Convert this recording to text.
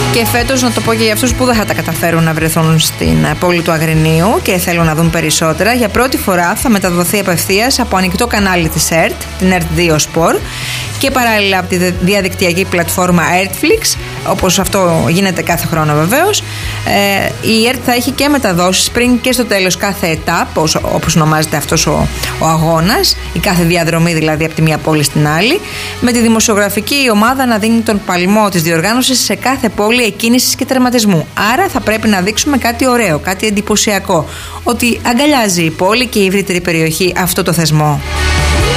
Και φέτος, να το πω και για αυτούς που δεν θα τα καταφέρουν να βρεθούν στην πόλη του Αγρινίου και θέλουν να δουν περισσότερα, για πρώτη φορά θα μεταδοθεί απευθείας από ανοιχτό κανάλι της ΕΡΤ, την ΕΡΤ2 Sport, και παράλληλα από τη διαδικτυακή πλατφόρμα ERTFlix, όπως αυτό γίνεται κάθε χρόνο βεβαίως. Η ΕΡΤ θα έχει και μεταδόσεις πριν και στο τέλος κάθε ετάπ, όπως ονομάζεται αυτός ο αγώνας, η κάθε διαδρομή δηλαδή από τη μία πόλη στην άλλη, με τη δημοσιογραφική ομάδα να δίνει τον παλμό της διοργάνωσης σε κάθε πόλη εκκίνησης και τερματισμού. Άρα θα πρέπει να δείξουμε κάτι ωραίο, κάτι εντυπωσιακό, ότι αγκαλιάζει η πόλη και η ευρύτερη περιοχή αυτό το θεσμό.